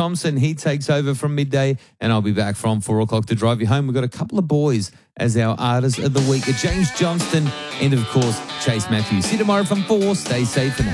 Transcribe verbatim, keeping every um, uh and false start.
Thompson, he takes over from midday, and I'll be back from four o'clock to drive you home. We've got a couple of boys as our artists of the week. James Johnston and, of course, Chase Matthews. See you tomorrow from four. Stay safe and